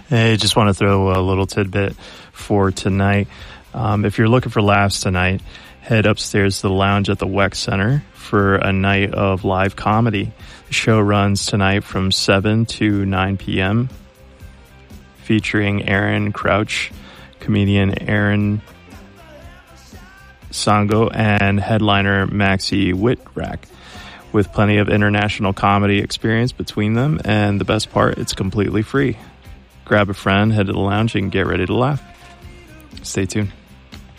Hey, just want to throw a little tidbit for tonight. If you're looking for laughs tonight, head upstairs to the lounge at the WEC Center for a night of live comedy. The show runs tonight from 7 to 9 p.m. featuring Aaron Crouch, comedian Aaron Sango, and headliner Maxie Whitrack, with plenty of international comedy experience between them. And the best part, it's completely free. Grab a friend, head to the lounge, and get ready to laugh. Stay tuned.